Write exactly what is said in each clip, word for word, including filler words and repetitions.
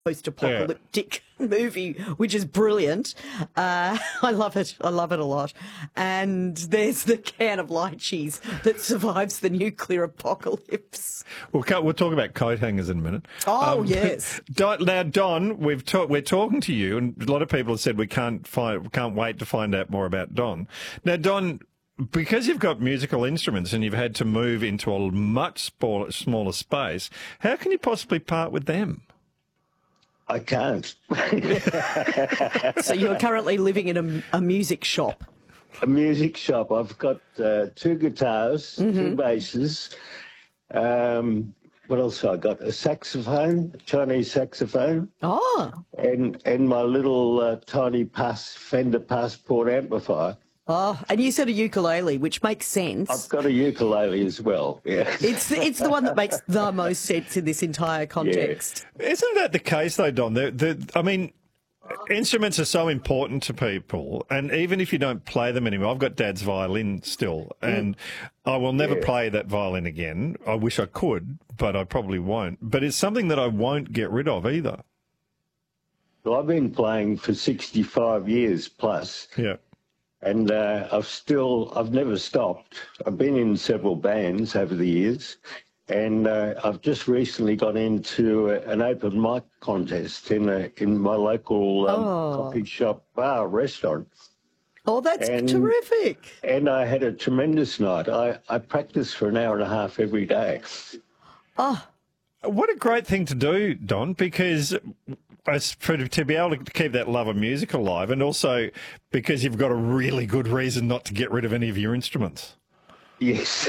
post-apocalyptic yeah. movie, which is brilliant. Uh, I love it. I love it a lot. And there's the can of lychees that survives the nuclear apocalypse. We'll, we'll talk about coat hangers in a minute. Oh, um, yes. Don, now, Don, we've talk, we're talking to you, and a lot of people have said we can't find, can't wait to find out more about Don. Now, Don, because you've got musical instruments and you've had to move into a much smaller, smaller space, how can you possibly part with them? I can't. So you're currently living in a, a music shop? A music shop. I've got uh, two guitars, mm-hmm. two basses. Um, what else have I got? A saxophone, a Chinese saxophone. Oh. And and my little uh, tiny pass, Fender Passport amplifier. Oh, and you said a ukulele, which makes sense. I've got a ukulele as well, yeah. It's the, it's the one that makes the most sense in this entire context. Yeah. Isn't that the case, though, Don? The, the, I mean, instruments are so important to people, and even if you don't play them anymore, I've got Dad's violin still, and mm. I will never yeah. play that violin again. I wish I could, but I probably won't. But it's something that I won't get rid of either. Well, I've been playing for sixty-five years plus. Yeah. And uh, I've still, I've never stopped. I've been in several bands over the years, and uh, I've just recently got into a, an open mic contest in a, in my local um, oh. coffee shop bar restaurant. Oh, that's and, terrific. And I had a tremendous night. I, I practice for an hour and a half every day. Oh. What a great thing to do, Don, because for, to be able to keep that love of music alive, and also because you've got a really good reason not to get rid of any of your instruments. Yes.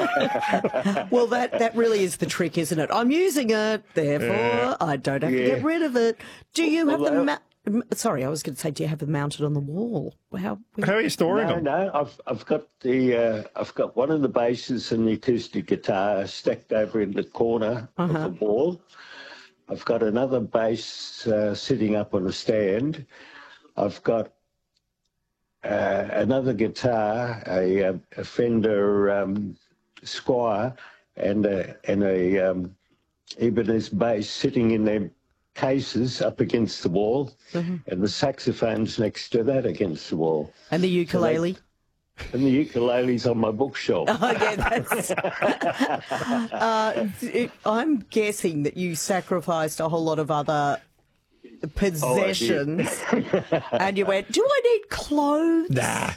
Well, that, that really is the trick, isn't it? I'm using it, therefore yeah. I don't have yeah. to get rid of it. Do you have well, the... Ma- Sorry, I was going to say, do you have them mounted on the wall? How, How are you storing no, them? No, I've I've got the uh, I've got one of the basses and the acoustic guitar stacked over in the corner uh-huh. of the wall. I've got another bass uh, sitting up on a stand. I've got uh, another guitar, a, a Fender um, Squire, and a and a um, Ibanez bass sitting in there. Cases up against the wall, mm-hmm. and the saxophone's next to that against the wall. And the ukulele? So that, and the ukulele's on my bookshelf. Oh, yeah, that's... uh, it, I'm guessing that you sacrificed a whole lot of other possessions, oh, and you went, do I need clothes? Nah.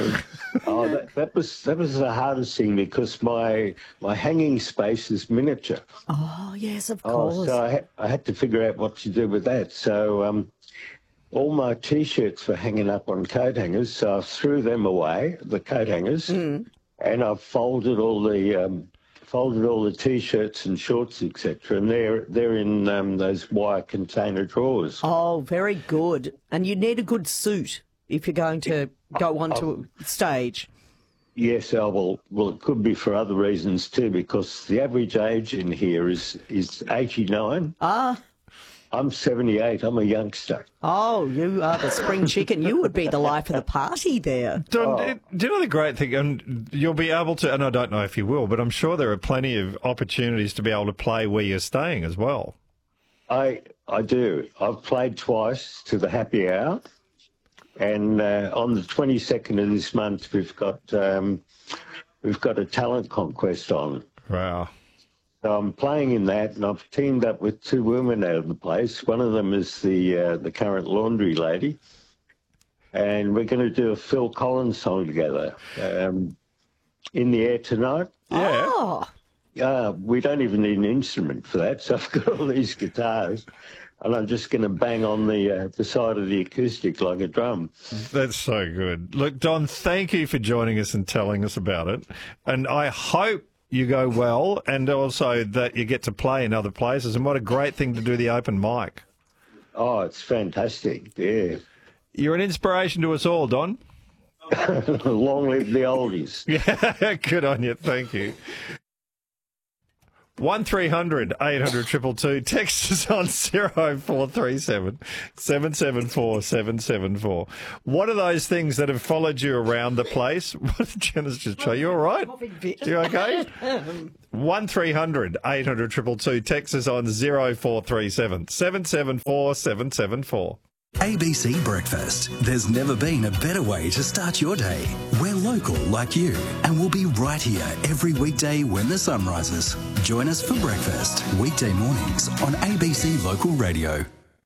oh, that, that was that was the hardest thing because my my hanging space is miniature. Oh yes, of oh, course. So I had, I had to figure out what to do with that. So um, all my T-shirts were hanging up on coat hangers, so I threw them away, the coat hangers, mm. and I've folded all the um, folded all the T-shirts and shorts, et cetera, and they're they're in um, those wire container drawers. Oh, very good. And you need a good suit if you're going to go onto a stage. Yes, oh, well, well, it could be for other reasons too, because the average age in here is is eighty-nine. Ah. I'm seventy-eight. I'm a youngster. Oh, you are the spring chicken. You would be the life of the party there. Don, oh. do you know the great thing? And you'll be able to, and I don't know if you will, but I'm sure there are plenty of opportunities to be able to play where you're staying as well. I I do. I've played twice to the happy hour. And uh, on the twenty-second of this month, we've got um, we've got a talent conquest on. Wow! So I'm playing in that, and I've teamed up with two women out of the place. One of them is the uh, the current laundry lady, and we're going to do a Phil Collins song together. Um, in the Air Tonight. Yeah. Oh. Uh, we don't even need an instrument for that. So I've got all these guitars. And I'm just going to bang on the uh, the side of the acoustic like a drum. That's so good. Look, Don, thank you for joining us and telling us about it. And I hope you go well, and also that you get to play in other places. And what a great thing to do the open mic. Oh, it's fantastic, yeah. You're an inspiration to us all, Don. Long live the oldies. Yeah, good on you. Thank you. one three hundred eight hundred two two two. Text us on zero four three seven seven seven four seven seven four. What are those things that have followed you around the place? What did Janice just show you? All right? You okay? one three hundred eight hundred two two two. Text us on zero four three seven seven seven four seven seven four. A B C Breakfast. There's never been a better way to start your day. We're local like you, and we'll be right here every weekday when the sun rises. Join us for breakfast, weekday mornings on A B C Local Radio.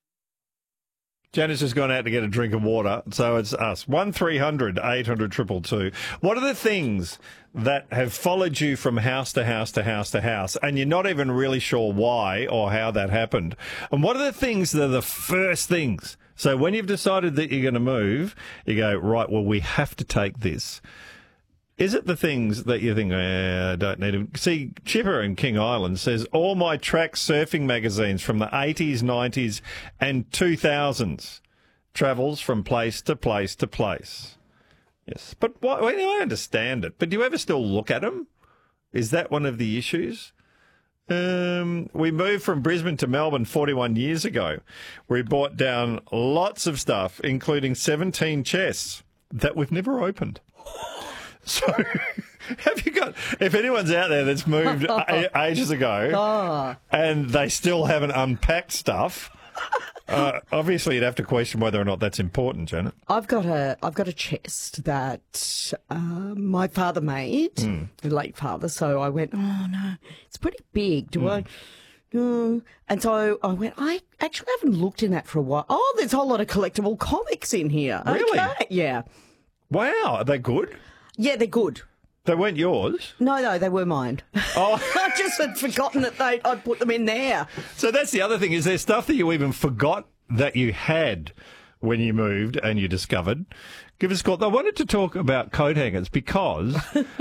Janice has gone out to get a drink of water, so it's us. one three hundred eight hundred two two two. What are the things that have followed you from house to house to house to house, and you're not even really sure why or how that happened? And what are the things that are the first things? So when you've decided that you're going to move, you go, right, well, we have to take this. Is it the things that you think, eh, I don't need them? See, Chipper in King Island says, all my track surfing magazines from the eighties, nineties and two thousands travels from place to place to place. Yes, but what, well, I understand it. But do you ever still look at them? Is that one of the issues? Um, we moved from Brisbane to Melbourne forty-one years ago. We brought down lots of stuff, including seventeen chests that we've never opened. So, have you got, if anyone's out there that's moved a- ages ago Oh. and they still haven't unpacked stuff, uh, obviously you'd have to question whether or not that's important, Janet. I've got a I've got a chest that uh, my father made, Mm. late father. So I went, oh no, it's pretty big. Do Mm. I? No. And so I went, I actually haven't looked in that for a while. Oh, there's a whole lot of collectible comics in here. Really? Okay. Yeah. Wow, are they good? Yeah, they're good. They weren't yours? No, no, they were mine. Oh. I just had forgotten that they I'd put them in there. So that's the other thing. Is there stuff that you even forgot that you had when you moved and you discovered? Give us a call. I wanted to talk about coat hangers because,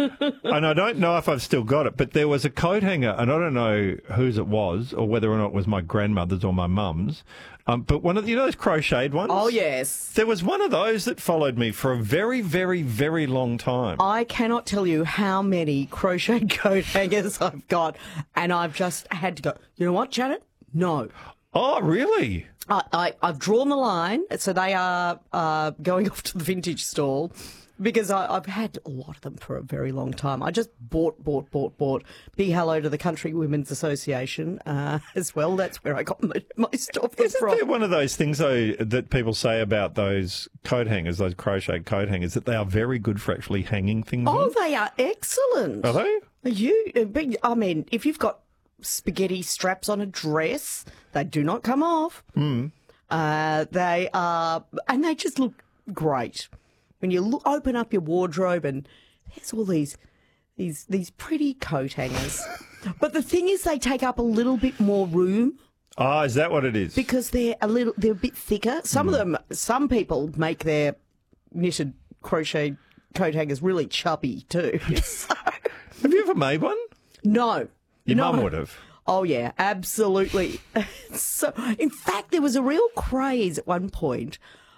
and I don't know if I've still got it, but there was a coat hanger, and I don't know whose it was or whether or not it was my grandmother's or my mum's, um, but one of you know those crocheted ones? Oh, yes. There was one of those that followed me for a very, very, very long time. I cannot tell you how many crochet coat hangers I've got, and I've just had to go, you know what, Janet? No. Oh, really? I, I, I've drawn the line, so they are uh, going off to the vintage stall because I, I've had a lot of them for a very long time. I just bought, bought, bought, bought. Big hello to the Country Women's Association uh, as well. That's where I got my, most of them Isn't from. there one of those things, though, that people say about those coat hangers, those crochet coat hangers, that they are very good for actually hanging things Oh, on? they are excellent. Are they? You, I mean, if you've got spaghetti straps on a dress, they do not come off. Mm. Uh, they are, and they just look great. When you look, open up your wardrobe and there's all these, these, these pretty coat hangers. But the thing is, they take up a little bit more room Ah, is that what it is? because they're a little, they're a bit thicker. Some of them, some people make their knitted crochet coat hangers really chubby too. So, Have you ever made one? no. Your no. mum would have. Oh, yeah, absolutely. So, in fact, there was a real craze at one point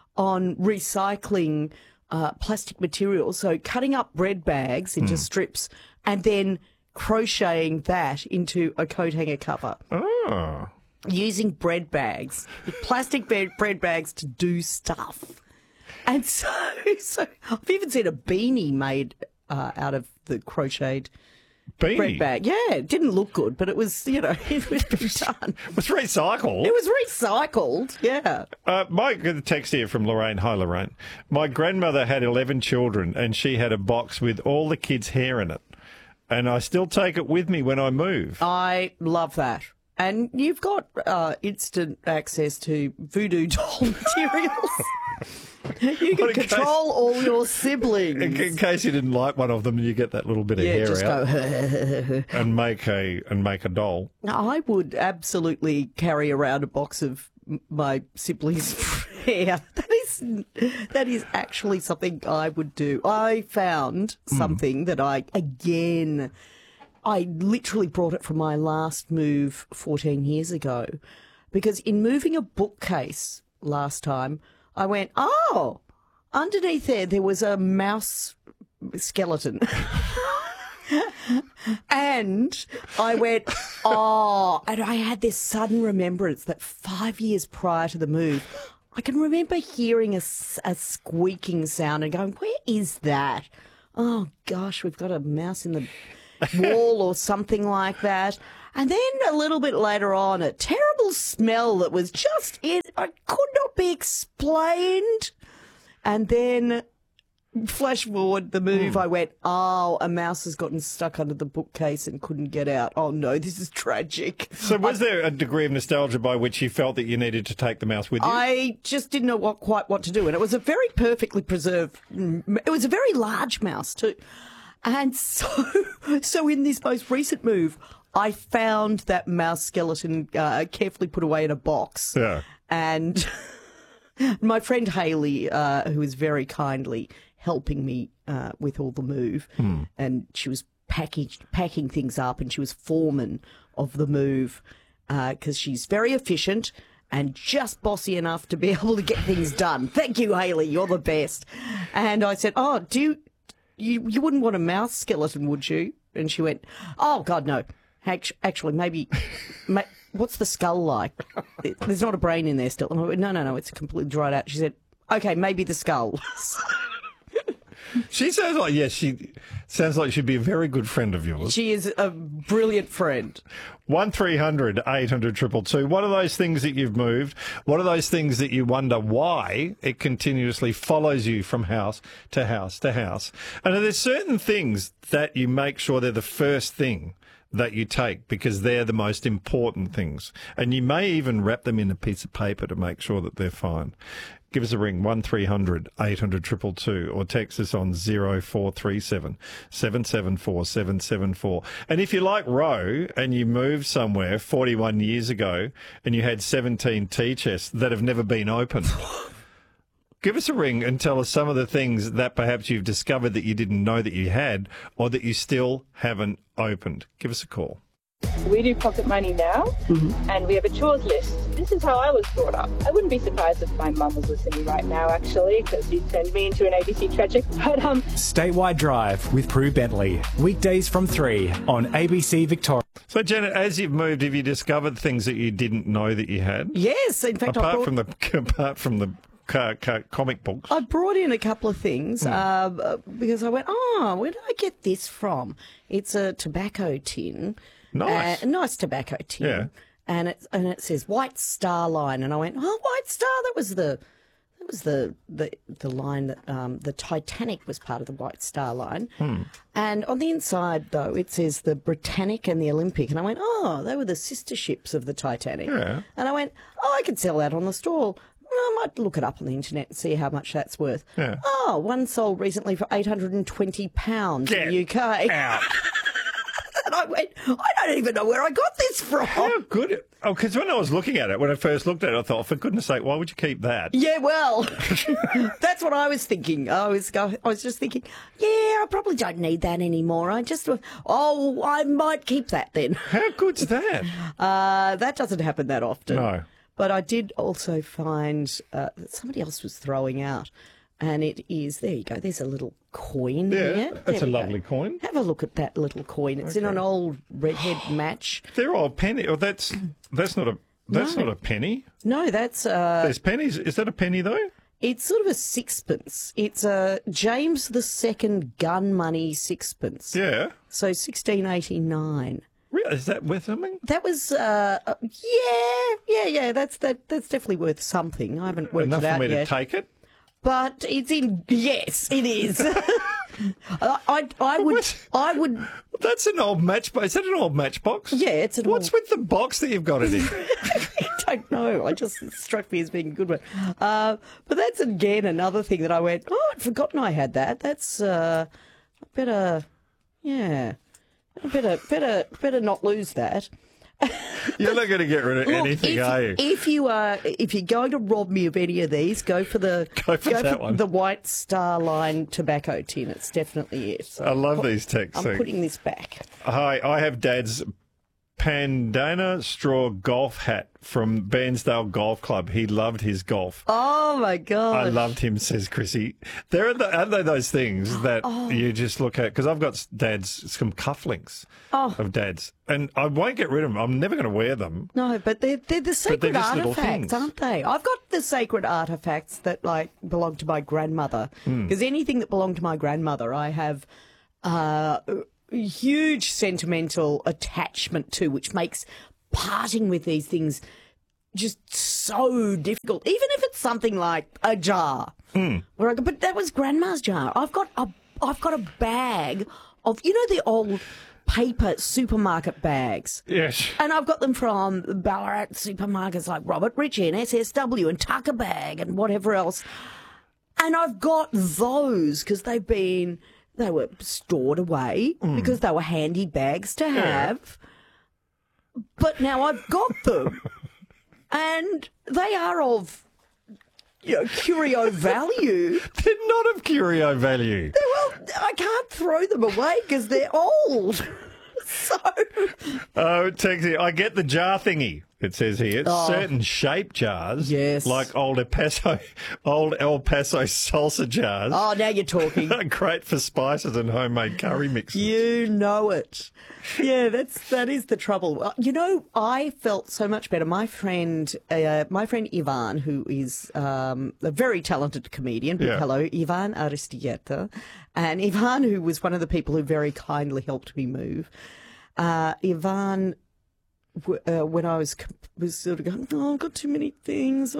on recycling uh, plastic materials, so cutting up bread bags into strips and then crocheting that into a coat hanger cover. Oh. Using bread bags, plastic bread bread bags to do stuff. And so, so I've even seen a beanie made uh, out of the crocheted Beanie. bread bag. Yeah, it didn't look good, but it was, you know, it was done. It was recycled. It was recycled, yeah. Uh, my got a text here from Lorraine. Hi, Lorraine. My grandmother had eleven children, and she had a box with all the kids' hair in it. And I still take it with me when I move. I love that. And you've got uh, instant access to voodoo doll materials. You can in case- control all your siblings. In, in case you didn't like one of them, you get that little bit of yeah, hair just out go. and make a and make a doll. I would absolutely carry around a box of m- my siblings' hair. That is that is actually something I would do. I found something that I again. I literally brought it from my last move fourteen years ago because in moving a bookcase last time, I went, oh, underneath there, there was a mouse skeleton. And I went, oh, and I had this sudden remembrance that five years prior to the move, I can remember hearing a, s- a squeaking sound and going, where is that? Oh, gosh, we've got a mouse in the wall or something like that. And then a little bit later on, a terrible smell that was just, it I could not be explained. And then, flash forward the move, I went, oh, a mouse has gotten stuck under the bookcase and couldn't get out. Oh, no, this is tragic. So was there a degree of nostalgia by which you felt that you needed to take the mouse with you? I just didn't know what, quite what to do. And it was a very perfectly preserved, it was a very large mouse too. And so, so in this most recent move, I found that mouse skeleton uh, carefully put away in a box. Yeah. And my friend Hayley, uh, who was very kindly helping me uh, with all the move, Hmm. and she was packing packing things up, and she was foreman of the move because she's very efficient and just bossy enough to be able to get things done. Thank you, Hayley. You're the best. And I said, oh, do you, you, you wouldn't want a mouse skeleton, would you? And she went, oh, God, no. Actu- Actually, maybe, ma- what's the skull like? There's not a brain in there still. And I went, no, no, no, it's completely dried out. She said, okay, maybe the skull. She sounds like, yes, she sounds like she'd be a very good friend of yours. She is a brilliant friend. one three hundred eight hundred two two two. What are those things that you've moved? What are those things that you wonder why it continuously follows you from house to house to house? And are there certain things that you make sure they're the first thing that you take because they're the most important things? And you may even wrap them in a piece of paper to make sure that they're fine. Give us a ring, one three hundred eight hundred two two two, or text us on zero four three seven seven seven four seven seven four. And if you're like Ro and you moved somewhere forty-one years ago and you had seventeen tea chests that have never been opened, give us a ring and tell us some of the things that perhaps you've discovered that you didn't know that you had or that you still haven't opened. Give us a call. We do pocket money now, mm-hmm. and we have a chores list. This is how I was brought up. I wouldn't be surprised if my mum was listening right now, actually, because you'd send me into an A B C tragic. But um, Statewide Drive with Prue Bentley, weekdays from three on A B C Victoria. So, Janet, as you've moved, have you discovered things that you didn't know that you had? Yes, in fact, apart I brought... from the apart from the car, car, comic books. I brought in a couple of things Mm. uh, because I went, oh, where did I get this from? It's a tobacco tin. Nice. Uh, nice tobacco tin. Yeah. And it, and it says White Star Line. And I went, oh, White Star, that was the... That was the, the, the line that um, the Titanic was part of the White Star Line. Hmm. And on the inside, though, it says the Britannic and the Olympic. And I went, oh, they were the sister ships of the Titanic. Yeah. And I went, oh, I could sell that on the stall. I might look it up on the internet and see how much that's worth. Yeah. Oh, one sold recently for eight hundred twenty pounds Get in the U K. out. And I went, I don't even know where I got this from. How good. Oh, because when I was looking at it, when I first looked at it, I thought, for goodness sake, why would you keep that? Yeah, well, that's what I was thinking. I was go, I was just thinking, yeah, I probably don't need that anymore. I just, oh, I might keep that then. How good's that? Uh, that doesn't happen that often. No. But I did also find uh, that somebody else was throwing out, and it is, there you go, there's a little coin Yeah, here. that's There a we go. lovely coin. Have a look at that little coin. It's in Okay. an old redhead match. They're all penny. Oh, that's that's not a that's No. not a penny. No, that's uh, There's pennies. Is that a penny though? it's sort of a sixpence. It's a James the Second gun money sixpence. Yeah. So sixteen eighty-nine. Really? Is that worth something? That was uh, uh, yeah, yeah, yeah. That's that. That's definitely worth something. I haven't worked Enough it out for me yet. to take it? But it's in. Yes, it is. I, I, I would. What? I would. That's an old matchbox. Is that an old matchbox? Yeah, it's an What's old- with the box that you've got it in? I don't know. I just it struck me as being a good one. Uh, but that's again another thing that I went. Oh, I'd forgotten I had that. That's uh, better. Yeah, better, better, better not lose that. You're not going to get rid of Look, anything, if, are you? if you are, if you're going to rob me of any of these, go for the Go for that one. the White Star Line tobacco tin. It's definitely it. So I love these texts. I'm putting this back. Hi, I have Dad's Pandana straw golf hat from Bairnsdale Golf Club. He loved his golf. Oh, my God. I loved him, says Chrissy. There are, the, aren't they those things that Oh. you just look at? Because I've got Dad's, some cufflinks Oh. of Dad's, and I won't get rid of them. I'm never going to wear them. No, but they're, they're the sacred just little artifacts, things. aren't they? I've got the sacred artifacts that, like, belong to my grandmother. Hmm. Because anything that belonged to my grandmother, I have uh, a huge sentimental attachment to, which makes parting with these things just so difficult. Even if it's something like a jar. Mm. Where I go, but that was Grandma's jar. I've got a, I've got a bag of, you know, the old paper supermarket bags. Yes. And I've got them from Ballarat supermarkets like Robert Ritchie and S S W and Tucker Bag and whatever else. And I've got those because they've been, they were stored away Mm. because they were handy bags to have. But now I've got them. And they are of, you know, curio value. They're not of curio value. Well, I can't throw them away because they're old. So, Oh, Texie, I get the jar thingy. It says here, Oh. certain shape jars, Yes. like old El Paso, old El Paso salsa jars, oh, now you're talking. are great for spices and homemade curry mixes. You know it. Yeah, that's that is the trouble. Uh, You know, I felt so much better. My friend, uh, my friend Ivan, who is um, a very talented comedian. Big Yeah. hello, Ivan Aristieta, and Ivan, who was one of the people who very kindly helped me move. Uh, Ivan. w- Uh, when I was was sort of going, oh, I've got too many things.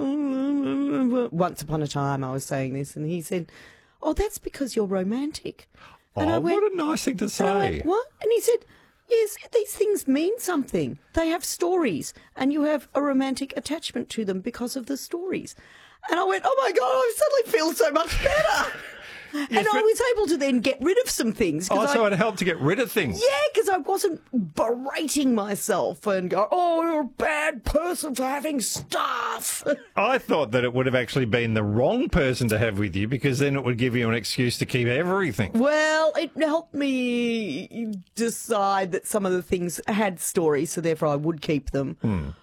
Oh, once upon a time, I was saying this, and he said, "Oh, that's because you're romantic." And Oh, I went, what a nice thing to and I went, say. what? And he said, yes, these things mean something. They have stories, and you have a romantic attachment to them because of the stories. And I went, oh my God, I suddenly feel so much better. And I but- was able to then get rid of some things. 'cause Oh, so I, it helped to get rid of things. yeah, because I wasn't berating myself and go, oh, you're a bad person for having stuff. I thought that it would have actually been the wrong person to have with you because then it would give you an excuse to keep everything. Well, it helped me decide that some of the things had stories, so therefore I would keep them.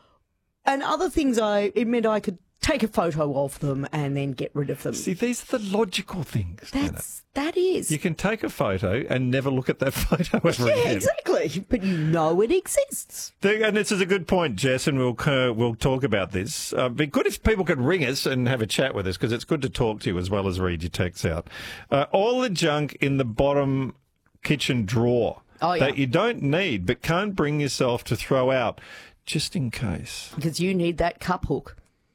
And other things, I it meant I could take a photo of them and then get rid of them. See, these are the logical things. Janet. That's that is. You can take a photo and never look at that photo ever Yeah, again. exactly. But you know it exists. The- And this is a good point, Jess, and we'll uh, we'll talk about this. Uh, it'd be good if people could ring us and have a chat with us because it's good to talk to you as well as read your texts out. Uh, all the junk in the bottom kitchen drawer Oh, yeah. that you don't need but can't bring yourself to throw out just in case. Because you need that cup hook.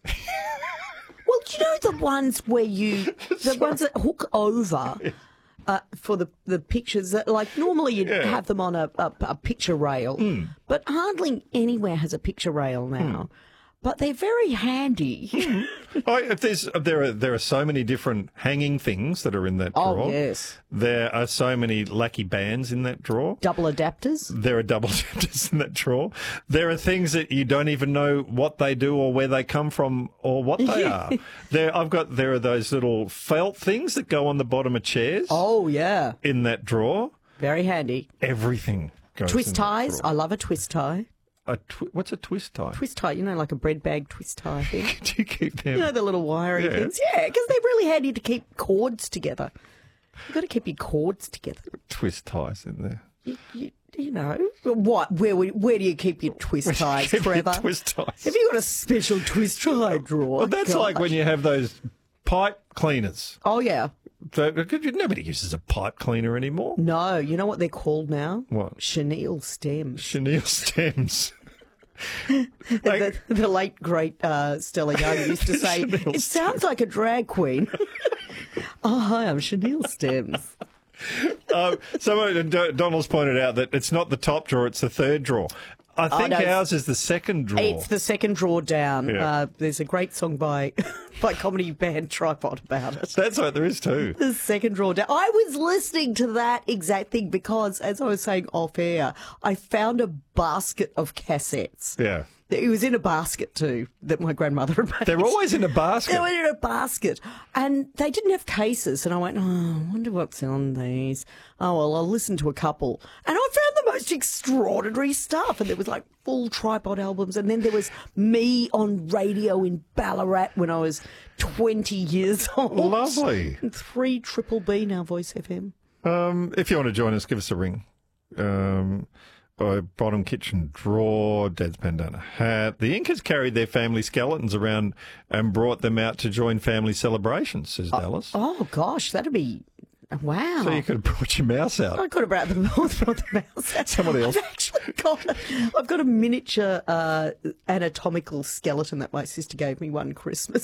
Well, do you know the ones where you, the ones that hook over uh, for the, the pictures that, like, normally you'd Yeah. have them on a, a, a picture rail, but hardly anywhere has a picture rail now. But they're very handy. Oh, if there's, there are there are so many different hanging things that are in that Oh, drawer. yes. There are so many lucky bands in that drawer. Double adapters. There are double adapters in that drawer. There are things that you don't even know what they do or where they come from or what they are. There, I've got. There are those little felt things that go on the bottom of chairs Oh, yeah. in that drawer. Very handy. Everything goes in Twist that ties. drawer. I love a twist tie. A twi- what's a twist tie? Twist tie, you know, like a bread bag twist tie thing. Do you keep them? You know, the little wiry Yeah. things? Yeah, because they're really handy to keep cords together. You've got to keep your cords together. Twist ties in there. You, you, you know, what? Where we- where do you keep your twist ties, Keep your Trevor? twist ties. Have you got a special twist tie drawer? Well, that's like when Gosh. you have those pipe cleaners. Oh, yeah. So, nobody uses a pipe cleaner anymore. No, you know what they're called now? What? Chenille stems. Chenille stems. the, the late, great uh, Stella Young used to say, Chenille it sounds like a drag queen. Oh, hi, I'm Chenille stems. um, someone, uh, Donald's pointed out that it's not the top drawer, it's the third drawer. I think no, it's- ours is the second drawer. It's the second drawer down. Yeah. Uh, there's a great song by by comedy band Tripod about it. That's right, there is too. The second drawer down. I was listening to that exact thing because, as I was saying off air, I found a basket of cassettes. Yeah. It was in a basket too that my grandmother had made. They're always in a basket. They were in a basket, and they didn't have cases. And I went, oh, I wonder what's on these. Oh well, I'll listen to a couple, and I found the most extraordinary stuff. And there was like full tripod albums. And then there was me on radio in Ballarat when I was twenty years old. Lovely. And three Triple B now, Voice F M. Um, if you want to join us, give us a ring. Um, uh, bottom kitchen drawer, Dad's bandana hat. The Incas carried their family skeletons around and brought them out to join family celebrations, says Oh, Dallas. oh, gosh, that'd be... Wow. So you could have brought your mouse out. I could have brought the, brought the mouse out. Somebody else. I've actually got a, I've got a miniature uh, anatomical skeleton that my sister gave me one Christmas.